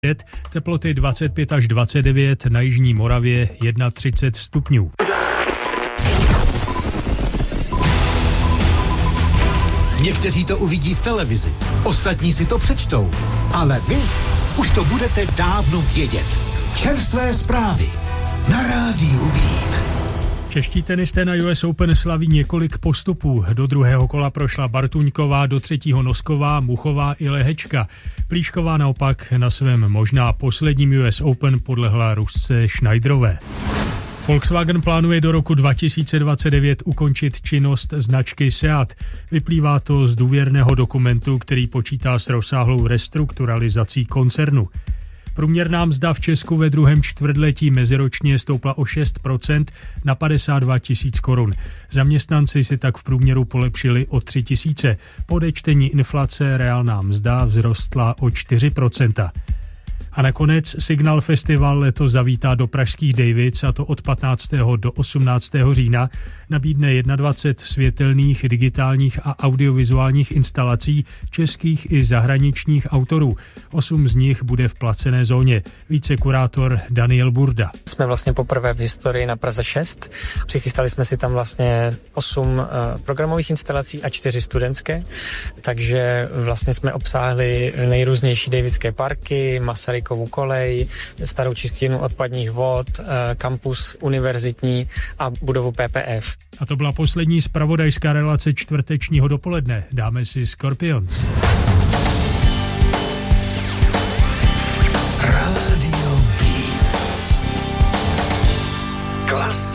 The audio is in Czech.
teploty 25 až 29, na jižní Moravě 31 stupňů. Někteří to uvidí v televizi, ostatní si to přečtou, ale vy už to budete dávno vědět. Čerstvé zprávy na rádiu Beat. Čeští tenisté na US Open slaví několik postupů. Do druhého kola prošla Bartuňková, do třetího Nosková, Muchová i Lehečka. Plíšková naopak na svém možná posledním US Open podlehla Rusce Schneiderové. Volkswagen plánuje do roku 2029 ukončit činnost značky Seat. Vyplývá to z důvěrného dokumentu, který počítá s rozsáhlou restrukturalizací koncernu. Průměrná mzda v Česku ve druhém čtvrtletí meziročně stoupla o 6% na 52 000 korun. Zaměstnanci si tak v průměru polepšili o 3 000. Po odečtení inflace reálná mzda vzrostla o 4%. A nakonec Signal Festival letos zavítá do pražských Davids, a to od 15. do 18. října. Nabídne 21 světelných, digitálních a audiovizuálních instalací českých i zahraničních autorů. 8 z nich bude v placené zóně. Více kurátor Daniel Burda. Jsme vlastně poprvé v historii na Praze 6. Přichystali jsme si tam vlastně 8 programových instalací a 4 studentské. Takže vlastně jsme obsáhli nejrůznější davidské parky, Masarykovu kolej, starou čistírnu odpadních vod, kampus univerzitní a budovu PPF. A to byla poslední zpravodajská relace čtvrtečního dopoledne. Dáme si Scorpions.